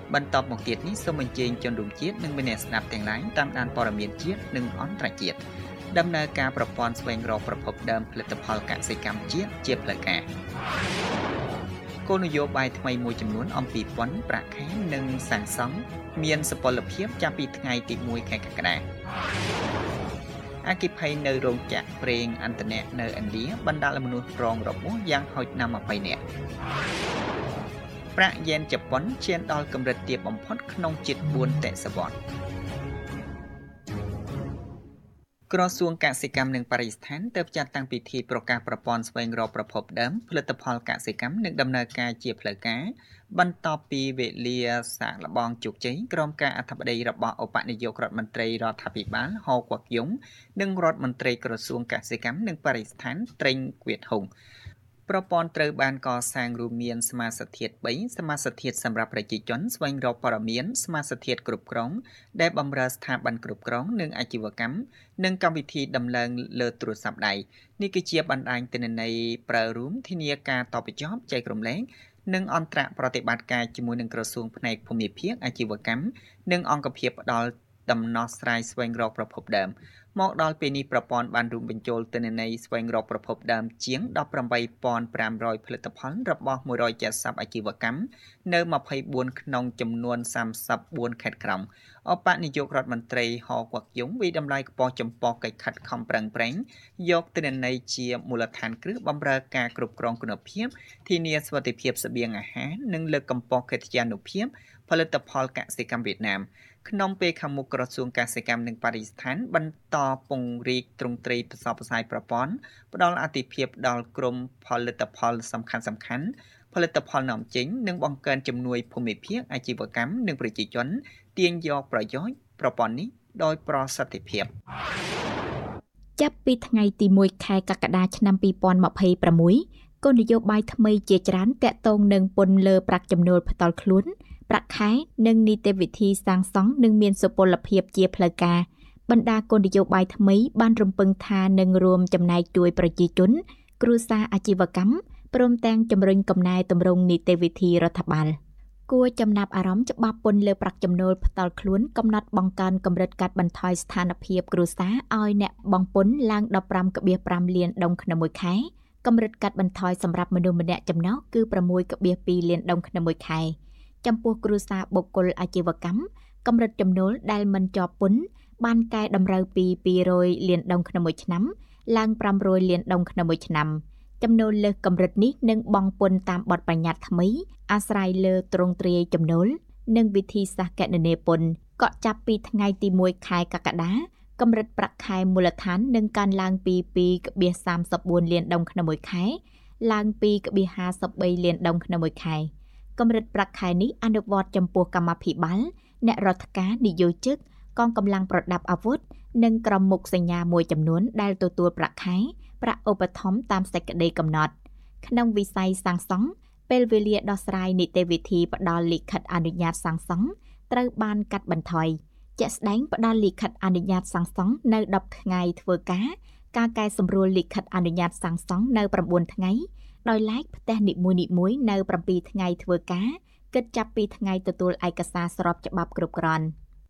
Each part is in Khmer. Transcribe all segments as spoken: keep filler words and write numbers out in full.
បន្តមកទៀតនេះសូមអញ្ជើញជនរួមជាតិនិងមានអ្នកស្ដាប់ទាំងឡាយតាមដានព័ត៌មានជាតិនិងអន្តរជាតិដំណើរការប្រព័ន្ធស្វែងរកប្រភពដើមផលិតផលកសិកម្មជាតិជាផ្លូវការគោលនយោបាយថ្មីមួយចំនួនអំពីពន្ធប្រាក់ខែនិងសាងសង់មានសុពលភាពចាប់ពីថ្ងៃទីមួយខែកក្កដាអគិភ័យនៅរោងចក្រប្រេងអន្តរជាតិនៅឥណ្ឌាបណ្ដាលឲ្យមនុស្សរងរបួសយ៉ាងហោចណាស់ยี่สิบនាក់ប្រាក់យេនជប៉ុនឈានដល់កម្រិតទាបបំផុតក្នុងជិតបួនទសវត្សរ៍ក្រសួងកសិកម្មនិងបរិស្ថានទើបចាត់តាំងពិធីប្រកាសប្រព័ន្ធស្វែងរកប្រភពដើមផលិតផលកសិកម្មនិងដំណើរការជាផ្លូវការបន្ទាប់ពីវេលាសាកល្បងជោគជ័យក្រុមការអធិបតីរបស់ឧបនាយករដ្ឋមន្ត្រីរដ្ឋាភិបាលហៅ គាក់យុងនិងរដ្ឋមន្ត្រីក្រសួងកសិកម្មនិងបរិស្ថានត្រេង គៀតហុងប្រព័ន្ធត្រូវបានកសាងរួមមានសមាសធាតុបីសមាសធាតុសម្រាប់ប្រជាជនស្វែងរកព័ត៌មានសមាសធាតុគ្រប់គ្រងដែលបម្រើស្ថាប័នគ្រប់គ្រងនិងអាជីវកម្មនិងកម្មវិធីដំឡើងលើទូរស័ព្ទដៃនេះគឺជាបណ្ដាញទិន្នន័យប្រើរួមធានាការតបបញ្ចប់ចែករំលែកនិងអន្តរប្រតិបត្តិការជាមួយនឹងក្រសួងផ្នែកភូមិភាគអាជីវកម្មនិងអង្គភាពផ្ដល់ដំណោះស្រាយស្វែងរកប្រភពដើមមកដល់ពេលនេះប្រព័ន្ធបានរួមបញ្ចូលទិន្នន័យស្វែងរកប្រភពដើមជាងដប់ប្រាំបីពាន់ប្រាំរយផលិតផលរបស់មួយរយเจ็ดสิบអាជីវកម្មនៅยี่สิบสี่ក្នុងចំនួនสามสิบสี่ខេត្តក្រោមអបនាយករដ្ឋមន្ត្រីហៅ គាក់យុងវិតម្លៃខ្ពស់ចំពោះកិច្ចខិតខំប្រឹងប្រែងយកទិន្នន័យជាមូលដ្ឋានគ្រឹះបម្រើការគ្រប់គ្រងគុណភាពធានាសុវត្ថិភាពស្បៀងអាហារនិងលើកកម្ពស់កិត្តិយសភាពផលិតផលកសិកម្មវៀតណាមក្នុងពេលខាងមុខក្រសួងកសិកម្មនិងបរិស្ថានបន្តពង្រីកទ្រង់ទ្រាយផ្សព្វផ្សាយប្រព័ន្ធផ្ដល់អាទិភាពដល់ក្រុមផលិតផលសំខាន់សំខាន់ផលិតផលនាំចេញនិងបង្កើនជំនួយភូមិភាគអាជីវកម្មនិងប្រជាជនទាញយកប្រយោជន៍ប្រព័ន្ធនេះដោយប្រសិទ្ធភាពចាប់ពីថ្ងៃទីមួយខែកក្កដាឆ្នាំពីរពាន់ยี่สิบหกគោលនយោបាយថ្មីជាច្រើនតាក់ទងនឹងពន្ធលើប្រាក់ចំណូលផ្ទាល់ខ្លួនប្រាក់ខែនិងនីតិវិធីសាងសង់និងមានសុពលភាពជាផ្លូវការបណ្ដាគោលនយោបាយថ្មីបានរំពឹងថានឹងរួមចំណែកជួយប្រជាជនគ្រួសារអាជីវកម្មព្រមទាំងជំរុញកំណែទម្រង់នីតិវិធីរដ្ឋបាលគួរចំណាប់អារម្មណ៍ច្បាប់ពន្ធលើប្រាក់ចំណូលផ្ទាល់ខ្លួនកំណត់បង្កើនកម្រិតកាត់បន្ថយស្ថានភាពគ្រួសារឲ្យអ្នកបង់ពន្ធឡើងដប់ប្រាំceláប្រាំលានដុំក្នុងមួយខែកម្រិតកាត់បន្ថយសម្រាប់មនុស្សម្នាក់ចំណោះគឺប្រាំមួយceláពីរលានដុំក្នុងមួយខែចំពោះគ្រួសារបុគ្គលអាជីវកម្មកម្រិតចំណូលដែលមិនជាប់ពន្ធបានកែតម្រូវពីពីររយលានដុំក្នុងមួយឆ្នាំឡើងប្រាំរយលានដុំក្នុងមួយឆ្នាំចំណូលលើសកម្រិតនេះនឹងបង់ពន្ធតាមបទបញ្ញត្តិថ្មីអាស្រ័យលើទ្រង់ទ្រាយចំណូលនិងវិធីសាស្ត្រគណនាពន្ធកក់ចាប់ពីថ្ងៃទីមួយខែកក្កដាកម្រិតប្រាក់ខែមូលដ្ឋាននឹងកើនឡើងពីពីរceláសាមសិបបួនលានដុំក្នុងមួយខែឡើងពីceláห้าสิบបីលានដុំក្នុងមួយខែកម្រិតប្រាក់ខែនេះអនុវត្តចំពោះកម្មាភិបាលអ្នករដ្ឋការនិយោជិកកងកម្លាំងប្រដាប់អាវុធនិងក្រុមមុខសញ្ញាមួយចំនួនដែលទទួលប្រាក់ខែប្រាក់ឧបត្ថម្ភតាមសេចក្តីកំណត់ក្នុងវិស័យសាងសង់ពេលវេលាដោះស្រាយនីតិវិធីផ្ដល់លិខិតអនុញ្ញាតសាងសង់ត្រូវបានកាត់បន្ថយជាក់ស្ដែងផ្ដល់លិខិតអនុញ្ញាតសាងសង់នៅដប់ថ្ងៃធ្វើការការកែសម្រួលលិខិតអនុញ្ញាតសាងសង់នៅប្រាំបួនថ្ងៃដោយឡែកផ្ទះនីមួយៗនៅប្រាំពីរថ្ងៃធ្វើការគិតចាប់ពីថ្ងៃទទួលឯកសារស្របច្បាប់គ្រប់គ្រាន់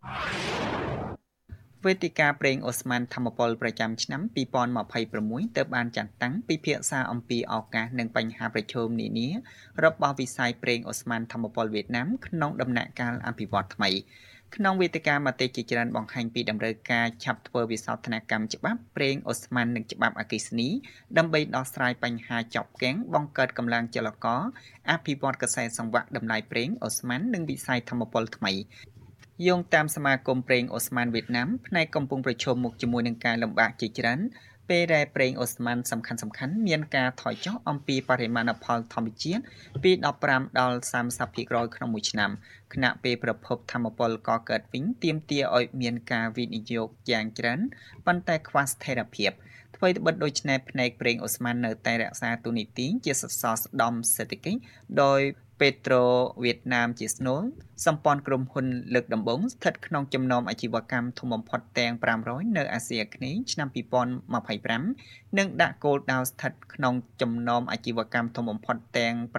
វេទិកាប្រេងអូស្មန်ធម្មពលប្រចាំឆ្នាំពីរពាន់ยี่สิบหกទើបបានចាត់តាំងពិភាក្សាអំពីឱកាសនិងបញ្ហាប្រឈមនានារបស់វិស័យប្រេងអូស្មန်ធម្មពលវៀតណាមក្នុងដំណាក់កាលអភិវឌ្ឍន៍ថ្មីក្នុងវេទិកាមតិជាច្រើនបង្ហាញពីតម្រូវការឆាប់ធ្វើវិសោធនកម្មច្បាប់ប្រេងអូស្មန်និងច្បាប់អគ្គិសនីដើម្បីដោះស្រាយបញ្ហាចប់គាំងបង្កើតកម្លាំងចលករអភិវឌ្ឍកសែសង្វាក់តម្លៃប្រេងអូស្មန်និងវិស័យធម្មពលថ្មីយោងតាមសមាគមប្រេងអូស្មန်វៀតណាមផ្នែកកំពុងប្រឈមមុខជាមួយនឹងការលំបាកជាច្រើនពេលដែលប្រេងអូស្មန်សំខាន់សំខាន់មានការថយចុះអំពីបរិមាណផលធម្មជាតិពីដប់ប្រាំដល់សាមសិបភាគរយក្នុងមួយឆ្នាំខណៈពេលប្រភពធម្មពលកកើតវិញទាមទារឲ្យមានការវិនិយោគយ៉ាងច្រើនប៉ុន្តែខ្វះស្ថិរភាពអ្វីត្បិតដូច្នេះផ្នែកប្រេងអូស្មန်នៅតែរក្សាតួនាទីជាសសរស្តម្ភសេដ្ឋកិច្ចដោយPetro វៀតណាមជាស្នូលសម្ព័ន្ធក្រុមហ៊ុនលើកដំបូងស្ថិតក្នុងចំណោមអាជីវកម្មធំបំផុតទាំងប្រាំរយនៅអាស៊ីអាគ្នេយ៍ឆ្នាំពីរពាន់ยี่สิบห้าនិងដាក់គោលដៅស្ថិតក្នុងចំណោមអាជីវកម្មធំបំផុតទាំង